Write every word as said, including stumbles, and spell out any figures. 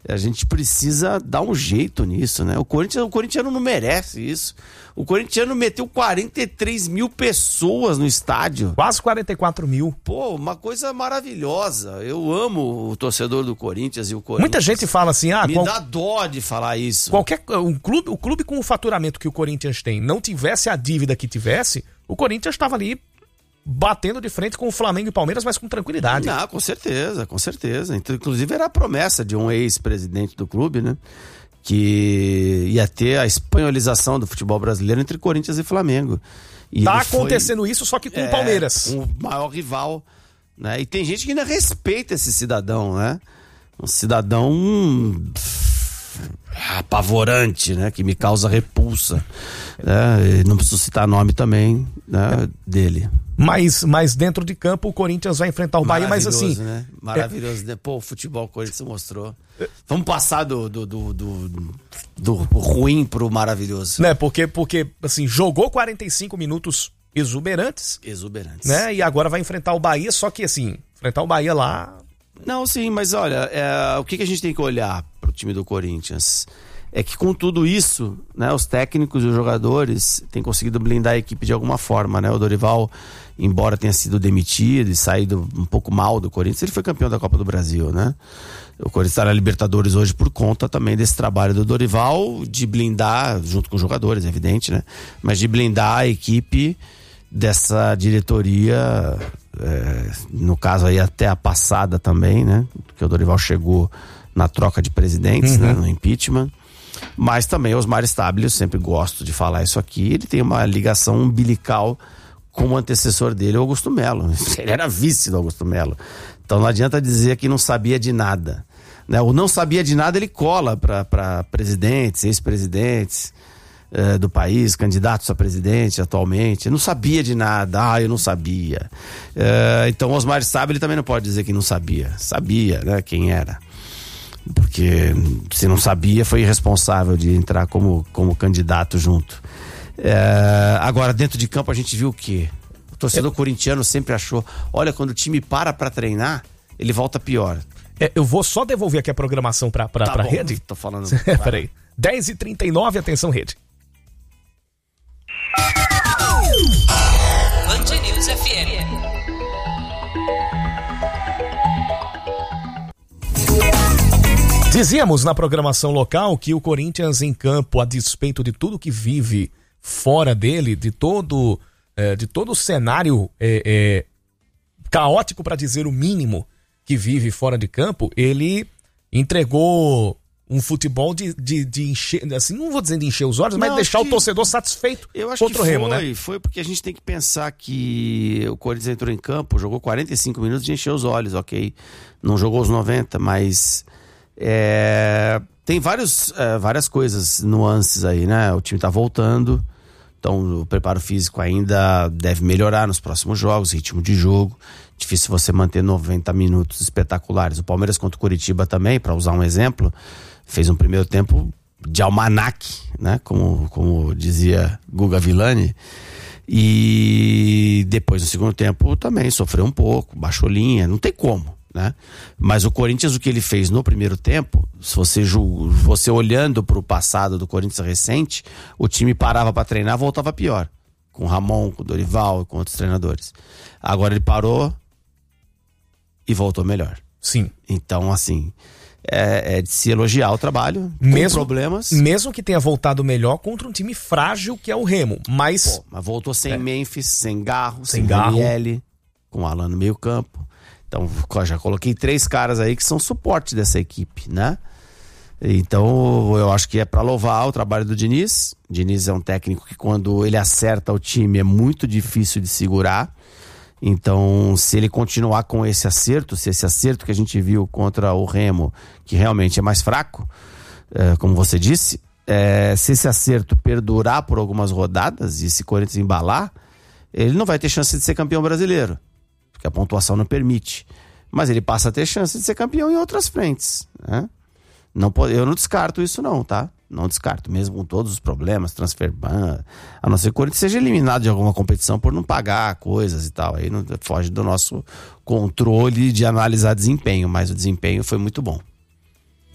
A gente precisa dar um jeito nisso, né? O Corinthians, o corintiano não merece isso. O corintiano meteu quarenta e três mil pessoas no estádio. Quase quarenta e quatro mil. Pô, uma coisa maravilhosa. Eu amo o torcedor do Corinthians e o Corinthians. Muita gente fala assim, ah... Me qual... dá dó de falar isso. Qualquer, um clube, o clube com o faturamento que o Corinthians tem não tivesse a dívida que tivesse, o Corinthians estava ali batendo de frente com o Flamengo e Palmeiras, mas com tranquilidade. Não, com certeza, com certeza. Inclusive era a promessa de um ex-presidente do clube, né? Que ia ter a espanholização do futebol brasileiro entre Corinthians e Flamengo. E tá acontecendo foi, isso, só que com é, o Palmeiras. Com o maior rival, né? E tem gente que ainda respeita esse cidadão, né? Um cidadão apavorante, né? Que me causa repulsa. Né? Não preciso citar nome também, né? Dele. Mas, mas dentro de campo o Corinthians vai enfrentar o Bahia, mas assim... Né? Maravilhoso, né? Pô, o futebol o Corinthians mostrou. Vamos passar do, do, do, do, do ruim pro maravilhoso. Né? Porque, porque, assim, jogou quarenta e cinco minutos exuberantes. Exuberantes. Né? E agora vai enfrentar o Bahia, só que assim, enfrentar o Bahia lá... Não, sim, mas olha, é, o que, que a gente tem que olhar pro time do Corinthians? É que com tudo isso, né, os técnicos e os jogadores têm conseguido blindar a equipe de alguma forma, né? O Dorival, embora tenha sido demitido e saído um pouco mal do Corinthians, ele foi campeão da Copa do Brasil, né? O Corinthians está na Libertadores hoje por conta também desse trabalho do Dorival de blindar, junto com os jogadores, é evidente, né? Mas de blindar a equipe dessa diretoria, é, no caso aí até a passada também, né? Porque o Dorival chegou na troca de presidentes, uhum. né? No impeachment. Mas também Osmar Stabile, eu sempre gosto de falar isso aqui, ele tem uma ligação umbilical com o antecessor dele, o Augusto Melo. Ele era vice do Augusto Melo. Então não adianta dizer que não sabia de nada, né? O não sabia de nada ele cola para presidentes, ex-presidentes eh, do país, candidatos a presidente atualmente. Não sabia de nada, ah, eu não sabia. Eh, então Osmar Stabile também não pode dizer que não sabia. Sabia, né, quem era. Porque se não sabia, foi irresponsável de entrar como, como candidato junto. É, agora, dentro de campo, a gente viu o quê? O torcedor é. corintiano sempre achou, olha, quando o time para pra treinar, ele volta pior. É, eu vou só devolver aqui a programação pra, pra, tá pra bom, rede. Tô falando. Peraí. dez e trinta e nove, atenção, rede. Band News F M. Dizíamos na programação local que o Corinthians em campo, a despeito de tudo que vive fora dele, de todo, é, de todo o cenário é, é, caótico, para dizer o mínimo, que vive fora de campo, ele entregou um futebol de, de, de encher, assim, não vou dizer de encher os olhos, não, mas deixar que, o torcedor satisfeito eu acho contra que o Remo, foi, né? Foi porque a gente tem que pensar que o Corinthians entrou em campo, jogou quarenta e cinco minutos de encher os olhos, ok? Não jogou os noventa, mas... É, tem vários, é, várias coisas, nuances aí, né? O time tá voltando, então o preparo físico ainda deve melhorar nos próximos jogos, ritmo de jogo. Difícil você manter noventa minutos espetaculares. O Palmeiras contra o Curitiba também, para usar um exemplo, fez um primeiro tempo de almanaque, né? Como, como dizia Guga Villani. E depois no segundo tempo também sofreu um pouco, baixou linha, não tem como. Né? Mas o Corinthians, o que ele fez no primeiro tempo, se você, julga, você olhando para o passado do Corinthians recente, o time parava para treinar, voltava pior, com o Ramon, com o Dorival e com outros treinadores. Agora ele parou e voltou melhor. Sim. Então, assim, é, é de se elogiar o trabalho, com mesmo, problemas. Mesmo que tenha voltado melhor contra um time frágil que é o Remo, mas... Pô, mas voltou sem é. Memphis, sem Garro, sem, sem Garro, Ranieri, com o Alan no meio campo. Então, já coloquei três caras aí que são suporte dessa equipe, né? Então, eu acho que é para louvar o trabalho do Diniz. O Diniz é um técnico que, quando ele acerta o time, é muito difícil de segurar. Então, se ele continuar com esse acerto, se esse acerto que a gente viu contra o Remo, que realmente é mais fraco, é, como você disse, é, se esse acerto perdurar por algumas rodadas e se Corinthians embalar, ele não vai ter chance de ser campeão brasileiro, porque a pontuação não permite. Mas ele passa a ter chance de ser campeão em outras frentes, né? Não, eu não descarto isso não, tá? Não descarto, mesmo com todos os problemas, transfer ban, a não ser que o Corinthians seja eliminado de alguma competição por não pagar coisas e tal. Aí não foge do nosso controle de analisar desempenho, mas o desempenho foi muito bom.